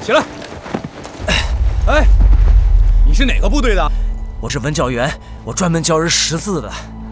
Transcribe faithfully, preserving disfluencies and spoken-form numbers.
起来！哎，你是哪个部队的？ 我是文教员，我专门教人识字的。